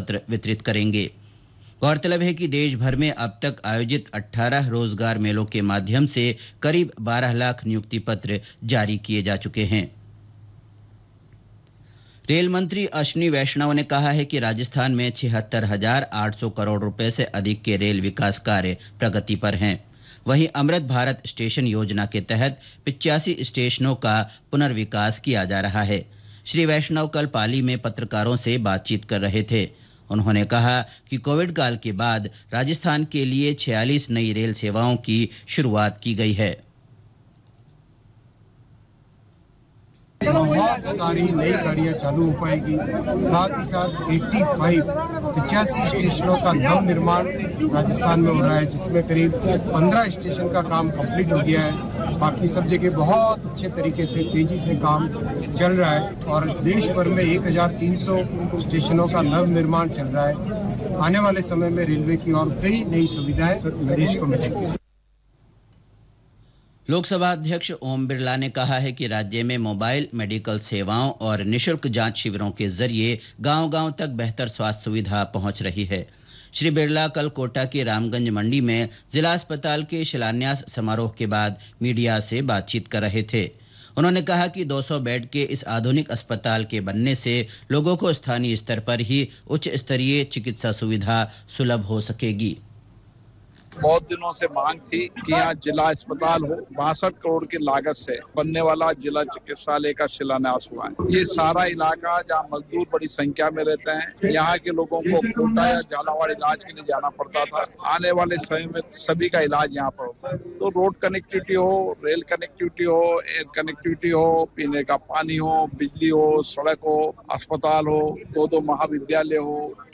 पत्र वितरित करेंगे। गौरतलब है कि देश भर में अब तक आयोजित 18 रोजगार मेलों के माध्यम से करीब 12 लाख नियुक्ति पत्र जारी किए जा चुके हैं। रेल मंत्री अश्विनी वैष्णव ने कहा है कि राजस्थान में 76,800 करोड़ रुपए से अधिक के रेल विकास कार्य प्रगति पर हैं। वहीं अमृत भारत स्टेशन योजना के तहत 85 स्टेशनों का पुनर्विकास किया जा रहा है। श्री वैष्णव कल पाली में पत्रकारों से बातचीत कर रहे थे। उन्होंने कहा कि कोविड काल के बाद राजस्थान के लिए 46 नई रेल सेवाओं की शुरुआत की गई है। बहुत सारी नई गाड़ियां चालू हो पाएगी। साथ ही साथ 85 स्टेशनों का नव निर्माण राजस्थान में हो रहा है, जिसमें करीब 15 स्टेशन का काम कंप्लीट हो गया है। बाकी सब जगह बहुत अच्छे तरीके से तेजी से काम चल रहा है और देश भर में 1300 स्टेशनों का नव निर्माण चल रहा है। आने वाले समय में रेलवे की और कई नई सुविधाएं देश को मिलेंगी। लोकसभा अध्यक्ष ओम बिरला ने कहा है कि राज्य में मोबाइल मेडिकल सेवाओं और निशुल्क जांच शिविरों के जरिए गांव-गांव तक बेहतर स्वास्थ्य सुविधा पहुंच रही है। श्री बिरला कल कोटा के रामगंज मंडी में जिला अस्पताल के शिलान्यास समारोह के बाद मीडिया से बातचीत कर रहे थे। उन्होंने कहा कि 200 बेड के इस आधुनिक अस्पताल के बनने से लोगों को स्थानीय स्तर पर ही उच्च स्तरीय चिकित्सा सुविधा सुलभ हो सकेगी। बहुत दिनों से मांग थी कि यहाँ जिला अस्पताल हो। 62 करोड़ की लागत से बनने वाला जिला चिकित्सालय का शिलान्यास हुआ है। ये सारा इलाका जहाँ मजदूर बड़ी संख्या में रहते हैं, यहाँ के लोगों को कोटा या झालावाड़ इलाज के लिए जाना पड़ता था। आने वाले समय में सभी का इलाज यहाँ पर होगा। तो रोड कनेक्टिविटी हो, रेल कनेक्टिविटी हो, एयर कनेक्टिविटी हो, पीने का पानी हो, बिजली हो, सड़क हो, अस्पताल हो, 2 महाविद्यालय हो,